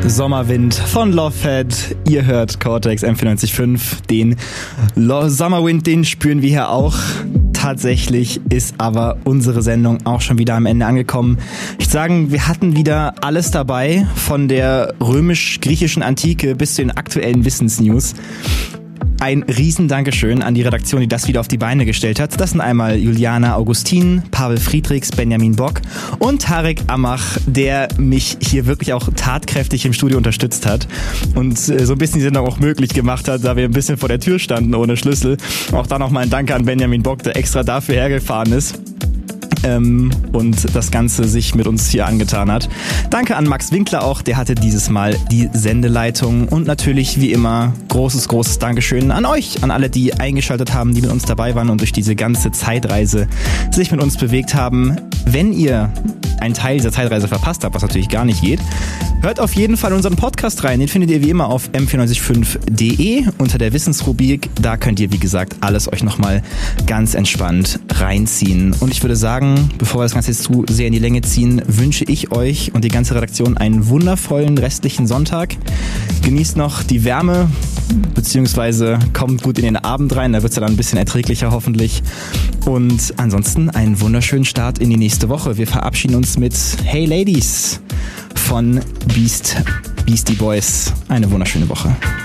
Sommerwind von Lovehead. Ihr hört Cortex M94.5. Den Sommerwind, den spüren wir hier auch. Tatsächlich ist aber unsere Sendung auch schon wieder am Ende angekommen. Ich würde sagen, wir hatten wieder alles dabei, von der römisch-griechischen Antike bis zu den aktuellen Wissensnews. Ein riesen Dankeschön an die Redaktion, die das wieder auf die Beine gestellt hat. Das sind einmal Juliana Augustin, Pavel Friedrichs, Benjamin Bock und Tarek Amach, der mich hier wirklich auch tatkräftig im Studio unterstützt hat und so ein bisschen die Sendung auch möglich gemacht hat, da wir ein bisschen vor der Tür standen ohne Schlüssel. Auch da nochmal ein Danke an Benjamin Bock, der extra dafür hergefahren ist. Und das Ganze sich mit uns hier angetan hat. Danke an Max Winkler auch, der hatte dieses Mal die Sendeleitung und natürlich wie immer großes Dankeschön an euch, an alle, die eingeschaltet haben, die mit uns dabei waren und durch diese ganze Zeitreise sich mit uns bewegt haben. Wenn ihr einen Teil dieser Zeitreise verpasst habt, was natürlich gar nicht geht, hört auf jeden Fall unseren Podcast rein. Den findet ihr wie immer auf m945.de unter der Wissensrubrik. Da könnt ihr, wie gesagt, alles euch nochmal ganz entspannt reinziehen. Und ich würde sagen, bevor wir das Ganze jetzt zu sehr in die Länge ziehen, wünsche ich euch und die ganze Redaktion einen wundervollen restlichen Sonntag. Genießt noch die Wärme, beziehungsweise kommt gut in den Abend rein. Da wird es ja dann ein bisschen erträglicher hoffentlich. Und ansonsten einen wunderschönen Start in die nächste Woche. Wir verabschieden uns mit Hey Ladies von Beastie Boys. Eine wunderschöne Woche.